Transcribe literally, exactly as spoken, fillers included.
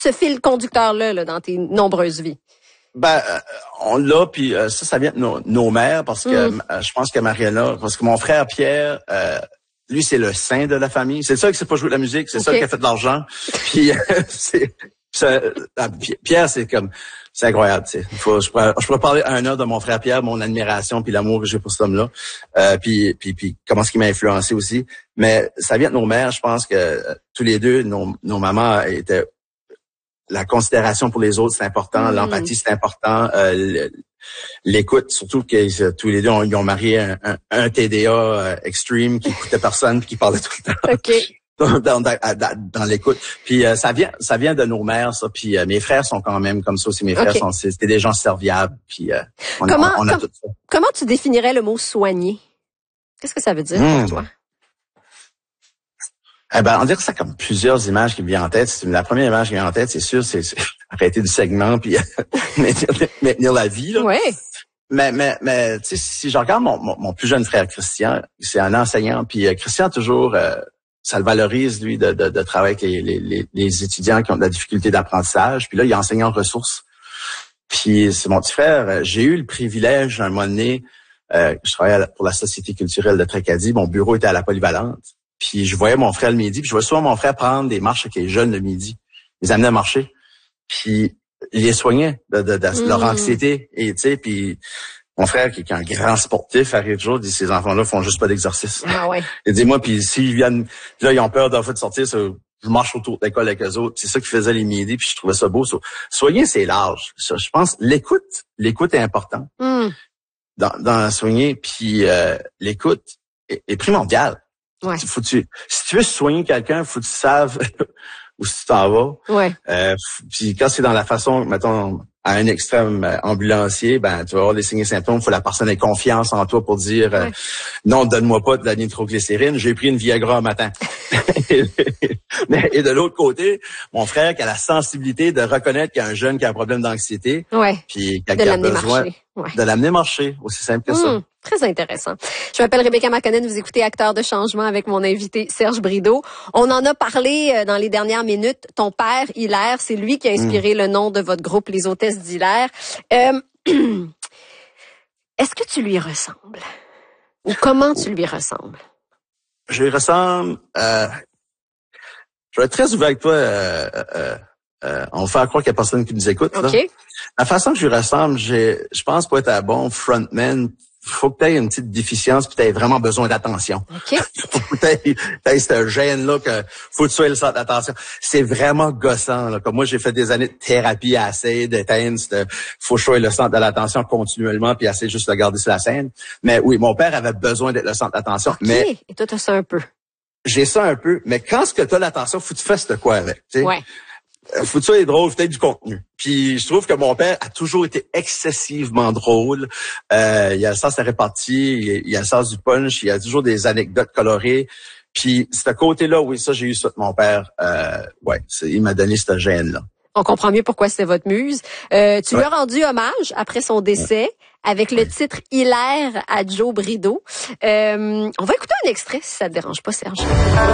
ce fil conducteur-là là, dans tes nombreuses vies? Ben, euh, on l'a, puis euh, ça, ça vient de nos, nos mères, parce que mm. euh, je pense que Mariana, parce que mon frère Pierre, euh, lui, c'est le saint de la famille. C'est ça qui sait pas jouer de la musique, c'est okay. ça qui a fait de l'argent. Puis, euh, c'est, c'est euh, Pierre, c'est comme, c'est incroyable, tu sais. Faut, je pourrais, je pourrais parler un heure de mon frère Pierre, mon admiration, puis l'amour que j'ai pour cet homme-là, euh, puis, puis, puis comment est-ce qu'il m'a influencé aussi. Mais ça vient de nos mères. Je pense que euh, tous les deux, nos, nos mamans étaient la considération pour les autres, c'est important. Mmh. L'empathie, c'est important. Euh, l'écoute, surtout que tous les deux, on, ils ont marié un, un, un T D A euh, extreme qui écoutait personne puis qui parlait tout le temps. Okay. dans, dans, dans, dans l'écoute. Puis euh, ça vient, ça vient de nos mères, ça. Puis euh, mes frères sont quand même comme ça aussi. Mes frères okay. sont, c'était des gens serviables. Puis euh, on, comment, on, on a com- tout ça. Comment tu définirais le mot soigner? Qu'est-ce que ça veut dire mmh. pour toi? Eh ben, on dirait que ça comme plusieurs images qui me viennent en tête. C'est, la première image qui me vient en tête, c'est sûr, c'est, c'est arrêter du segment puis maintenir, maintenir la vie, là. Ouais. Mais, mais, mais, tu sais, si je regarde mon, mon, mon plus jeune frère Christian, c'est un enseignant, puis euh, Christian toujours, euh, ça le valorise, lui, de, de, de travailler avec les, les, les étudiants qui ont de la difficulté d'apprentissage. Puis là, il est enseignant en ressources. Puis c'est mon petit frère. J'ai eu le privilège, un moment donné, euh, je travaillais pour la Société culturelle de Tracadie. Mon bureau était à la Polyvalente. Puis je voyais mon frère le midi, puis je voyais souvent mon frère prendre des marches avec les jeunes le midi. Ils les amenaient à marcher. Puis il les soignait de, de, de mmh. leur anxiété. Et tu sais, puis mon frère, qui est un grand sportif, arrive toujours, dit ces enfants-là font juste pas d'exercice. Ah ouais. Il dit moi, puis s'ils viennent, là ils ont peur d'un fois de sortir, ça, je marche autour de l'école avec eux autres. C'est ça qu'ils faisaient les midis, puis je trouvais ça beau. Ça. Soigner, c'est large. Ça, je pense l'écoute, l'écoute est important mmh. dans, dans soigner, puis euh, l'écoute est, est primordiale. Ouais. Faut tu, si tu veux soigner quelqu'un, faut que tu saves où tu t'en vas. Ouais. Euh, puis quand c'est dans la façon, mettons, à un extrême euh, ambulancier, ben tu vas avoir des signes et symptômes. Faut que la personne ait confiance en toi pour dire euh, ouais. non, donne-moi pas de la nitroglycérine. J'ai pris une Viagra un matin. Mais et de l'autre côté, mon frère qui a la sensibilité de reconnaître qu'il y a un jeune qui a un problème d'anxiété, ouais. puis qui a besoin ouais. de l'amener marcher, aussi simple que mmh, ça. Très intéressant. Je m'appelle Rebecca McConnell, vous écoutez Acteurs de changement avec mon invité Serge Brideau. On en a parlé dans les dernières minutes. Ton père, Hilaire, c'est lui qui a inspiré mmh. le nom de votre groupe, Les Hôtesses d'Hilaire. Euh, est-ce que tu lui ressembles? Ou comment tu lui ressembles? Je lui ressemble... Euh, je vais être très ouvert avec toi. Euh, euh, euh, on va faire croire qu'il y a personne qui nous écoute. OK. Là. La façon que je lui ressemble, j'ai, je pense pour être un bon frontman, faut que tu aies une petite déficience puis tu aies vraiment besoin d'attention. OK. faut que tu aies cette gêne-là que faut que tu sois le centre d'attention. C'est vraiment gossant. Là. Comme moi, j'ai fait des années de thérapie à essayer d'éteindre. Faut que je sois le centre de l'attention continuellement puis essayer juste de garder sur la scène. Mais oui, mon père avait besoin d'être le centre d'attention. OK. Mais et toi, tu as ça un peu. J'ai ça un peu. Mais quand ce que tu as l'attention, faut que tu fasses de quoi avec. T'sais? Ouais. Faut que ça être drôle, peut-être du contenu. Puis je trouve que mon père a toujours été excessivement drôle. Euh, il a le sens de la répartie, il a le sens du punch, il a toujours des anecdotes colorées. Puis ce côté-là, oui, ça j'ai eu ça de mon père. Euh, ouais, il m'a donné cette gêne-là. On comprend mieux pourquoi c'est votre muse. Euh, tu ouais. lui as rendu hommage après son décès ouais. avec le titre Hilaire à Joe Brideau. Euh, on va écouter un extrait si ça te dérange pas, Serge.